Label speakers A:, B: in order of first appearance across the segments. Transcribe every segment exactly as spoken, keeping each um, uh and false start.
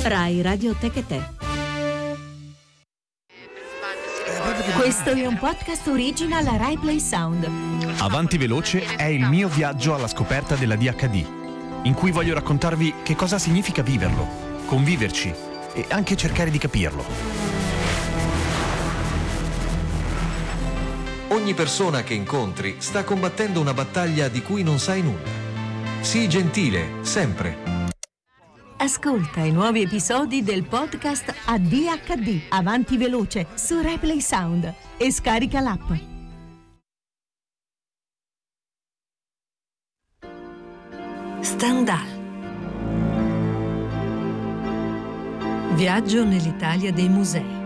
A: Rai Radio Tecate. Questo è un podcast original Rai Play Sound.
B: Avanti Veloce è il mio viaggio alla scoperta della D H D, in cui voglio raccontarvi che cosa significa viverlo, conviverci e anche cercare di capirlo.
C: Ogni persona che incontri sta combattendo una battaglia di cui non sai nulla. Sii gentile, sempre.
A: Ascolta i nuovi episodi del podcast A D H D Avanti Veloce su Rai Play Sound e scarica l'app. Stendhal. Viaggio nell'Italia dei musei.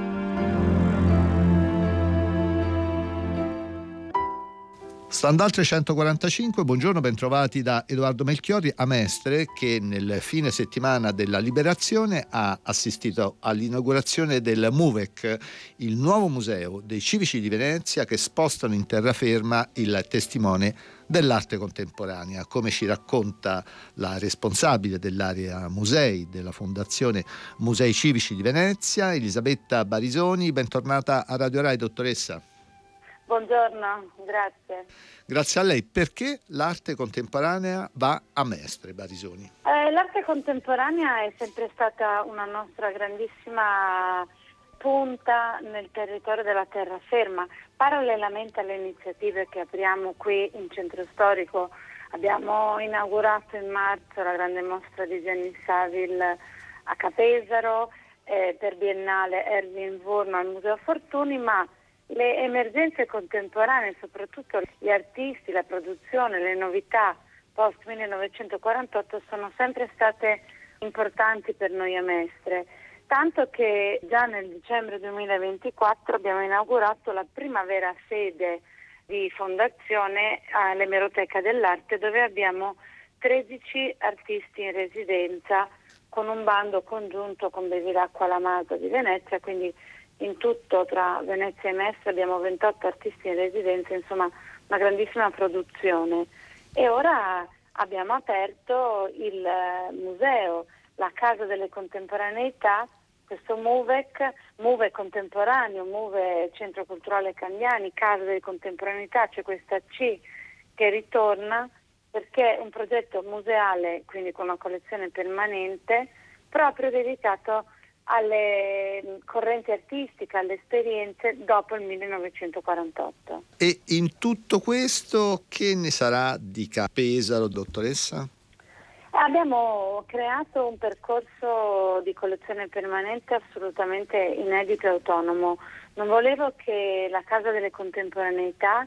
D: Stendhal trecentoquarantacinque, buongiorno, bentrovati da Edoardo Melchiorri a Mestre, che nel fine settimana della Liberazione ha assistito all'inaugurazione del MUVEC, il nuovo museo dei civici di Venezia che spostano in terraferma il testimone dell'arte contemporanea, come ci racconta la responsabile dell'area musei della Fondazione Musei Civici di Venezia, Elisabetta Barisoni. Bentornata a Radio Rai, dottoressa.
E: Buongiorno, grazie.
D: Grazie a lei. Perché l'arte contemporanea va a Mestre, Barisoni?
E: Eh, l'arte contemporanea è sempre stata una nostra grandissima punta nel territorio della terraferma. Parallelamente alle iniziative che apriamo qui in centro storico, abbiamo inaugurato in marzo la grande mostra di Gianni Saville a Capesaro, eh, per Biennale Erwin Wurm al Museo Fortuny, ma le emergenze contemporanee, soprattutto gli artisti, la produzione, le novità post millenovecentoquarantotto sono sempre state importanti per noi a Mestre, tanto che già nel dicembre duemilaventiquattro abbiamo inaugurato la prima vera sede di fondazione all'Emeroteca dell'Arte, dove abbiamo tredici artisti in residenza con un bando congiunto con Bevilacqua La Maso di Venezia, quindi in tutto tra Venezia e Mestre abbiamo ventotto artisti in residenza, insomma una grandissima produzione. E ora abbiamo aperto il museo, la Casa delle Contemporaneità, questo MUVEC, MUVE Contemporaneo, MUVE Centro Culturale Candiani, Casa delle Contemporaneità, c'è questa C che ritorna perché è un progetto museale, quindi con una collezione permanente, proprio dedicato alle correnti artistiche, alle esperienze dopo il millenovecentoquarantotto.
D: E in tutto questo che ne sarà di Capesaro, dottoressa?
E: Abbiamo creato un percorso di collezione permanente assolutamente inedito e autonomo. Non volevo che la Casa delle Contemporaneità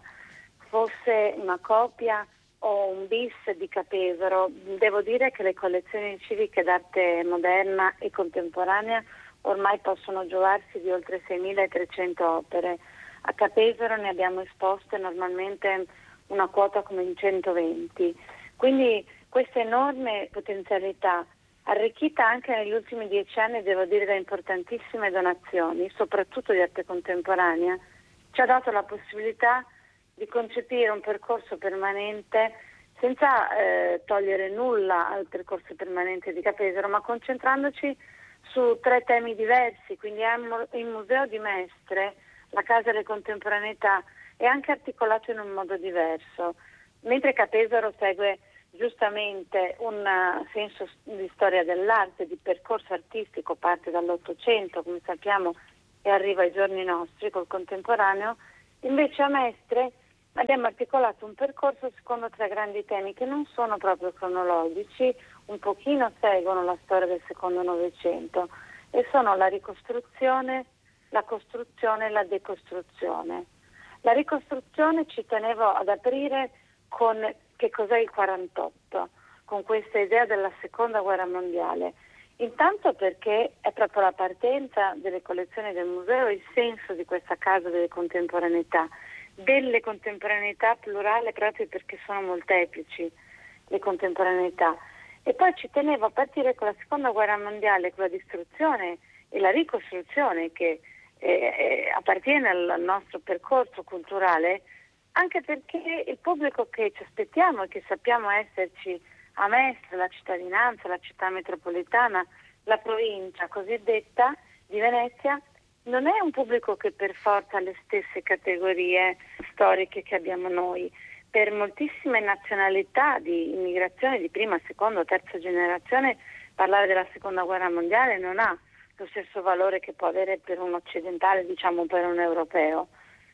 E: fosse una copia o un bis di Capesaro. Devo dire che le collezioni civiche d'arte moderna e contemporanea ormai possono giovarsi di oltre seimilatrecento opere. A Capesaro ne abbiamo esposte normalmente una quota come in centoventi. Quindi questa enorme potenzialità, arricchita anche negli ultimi dieci anni, devo dire, da importantissime donazioni, soprattutto di arte contemporanea, ci ha dato la possibilità di concepire un percorso permanente senza eh, togliere nulla al percorso permanente di Capesaro, ma concentrandoci su tre temi diversi. Quindi il Museo di Mestre, la Casa delle Contemporaneità, è anche articolato in un modo diverso, mentre Capesaro segue giustamente un senso di storia dell'arte, di percorso artistico, parte dall'Ottocento, come sappiamo, e arriva ai giorni nostri col contemporaneo. Invece a Mestre abbiamo articolato un percorso secondo tre grandi temi che non sono proprio cronologici, un pochino seguono la storia del secondo Novecento, e sono la ricostruzione, la costruzione e la decostruzione. La ricostruzione ci tenevo ad aprire con che cos'è il quarantotto, con questa idea della seconda guerra mondiale. Intanto perché è proprio la partenza delle collezioni del museo, il senso di questa Casa delle Contemporaneità, delle contemporaneità plurale, proprio perché sono molteplici le contemporaneità. E poi ci tenevo a partire con la seconda guerra mondiale, con la distruzione e la ricostruzione che eh, eh, appartiene al nostro percorso culturale, anche perché il pubblico che ci aspettiamo e che sappiamo esserci a Mestre, la cittadinanza, la città metropolitana, la provincia cosiddetta di Venezia non è un pubblico che per forza ha le stesse categorie storiche che abbiamo noi. Per moltissime nazionalità di immigrazione di prima, seconda, terza generazione, parlare della seconda guerra mondiale non ha lo stesso valore che può avere per un occidentale, diciamo per un europeo.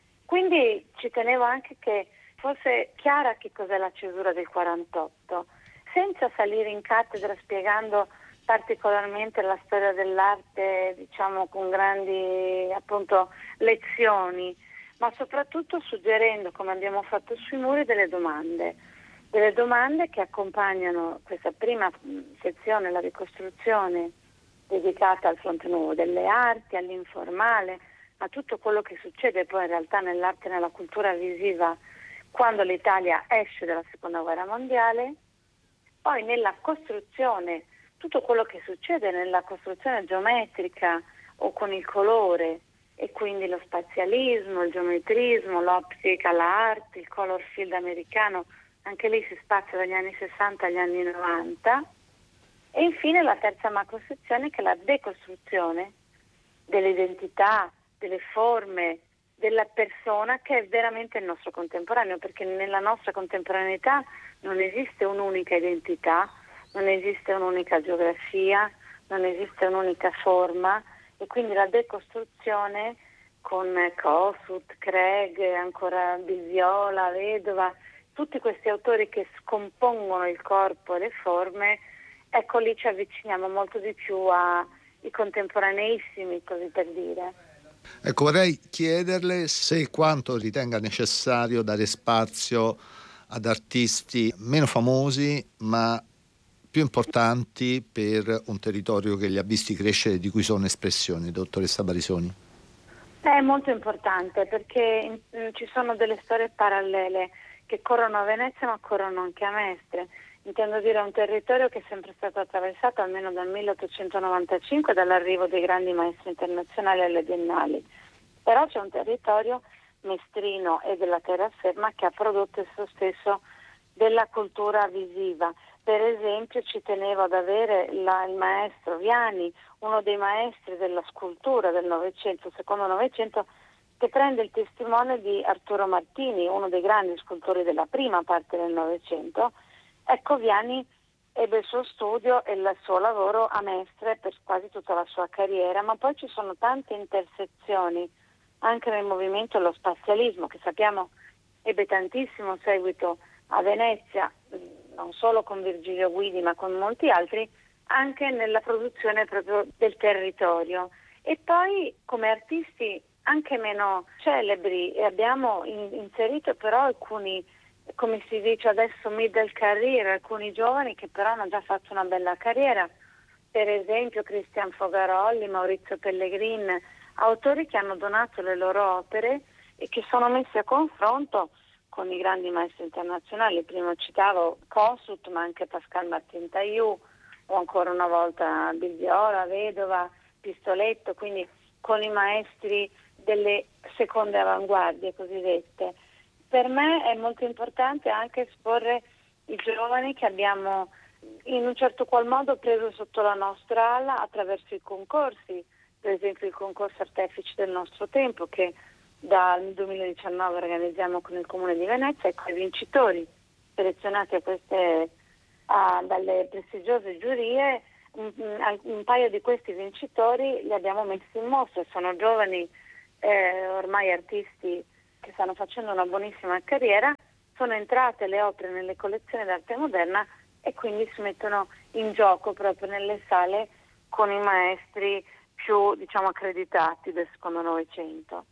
E: Quindi ci tenevo anche che fosse chiara che cos'è la cesura del quarantotto, senza salire in cattedra spiegando particolarmente la storia dell'arte, diciamo con grandi appunto lezioni, ma soprattutto suggerendo, come abbiamo fatto sui muri, delle domande, delle domande che accompagnano questa prima sezione, la ricostruzione dedicata al fronte nuovo delle arti, all'informale, a tutto quello che succede poi in realtà nell'arte e nella cultura visiva quando l'Italia esce dalla seconda guerra mondiale, poi nella costruzione, tutto quello che succede nella costruzione geometrica o con il colore, e quindi lo spazialismo, il geometrismo, l'ottica, l'arte, il color field americano, anche lì si spazia dagli anni sessanta agli anni novanta, e infine la terza macro sezione che è la decostruzione dell'identità, delle forme, della persona che è veramente il nostro contemporaneo, perché nella nostra contemporaneità non esiste un'unica identità, non esiste un'unica geografia, non esiste un'unica forma, e quindi la decostruzione con Kossuth, Craig, ancora Bilviola, Vedova, tutti questi autori che scompongono il corpo e le forme, ecco lì ci avviciniamo molto di più ai contemporaneissimi, così per dire.
D: Ecco, vorrei chiederle se quanto ritenga necessario dare spazio ad artisti meno famosi ma più importanti per un territorio che li ha visti crescere e di cui sono espressioni, dottoressa Barisoni.
E: È molto importante perché ci sono delle storie parallele che corrono a Venezia ma corrono anche a Mestre. Intendo dire un territorio che è sempre stato attraversato almeno dal milleottocentonovantacinque dall'arrivo dei grandi maestri internazionali alle biennali. Però c'è un territorio mestrino e della terraferma che ha prodotto esso stesso della cultura visiva. Per esempio ci tenevo ad avere la, il maestro Viani, uno dei maestri della scultura del Novecento, secondo Novecento, che prende il testimone di Arturo Martini, uno dei grandi scultori della prima parte del Novecento. Ecco, Viani ebbe il suo studio e il suo lavoro a Mestre per quasi tutta la sua carriera, ma poi ci sono tante intersezioni anche nel movimento dello spazialismo, che sappiamo ebbe tantissimo seguito a Venezia, non solo con Virgilio Guidi ma con molti altri, anche nella produzione proprio del territorio. E poi come artisti anche meno celebri, e abbiamo in, inserito però alcuni, come si dice adesso, middle career, alcuni giovani che però hanno già fatto una bella carriera, per esempio Cristian Fogarolli, Maurizio Pellegrin, autori che hanno donato le loro opere e che sono messi a confronto con i grandi maestri internazionali. Prima citavo Kossuth, ma anche Pascal Martin Taillou, o ancora una volta Bilviola, Vedova, Pistoletto, quindi con i maestri delle seconde avanguardie cosiddette. Per me è molto importante anche esporre i giovani che abbiamo in un certo qual modo preso sotto la nostra ala attraverso i concorsi, per esempio il concorso Artefici del nostro tempo che dal duemiladiciannove organizziamo con il Comune di Venezia, e con i vincitori selezionati a queste, a, dalle prestigiose giurie. Un, un paio di questi vincitori li abbiamo messi in mostra, sono giovani eh, ormai artisti che stanno facendo una buonissima carriera, sono entrate le opere nelle collezioni d'arte moderna e quindi si mettono in gioco proprio nelle sale con i maestri più, diciamo, accreditati del secondo Novecento.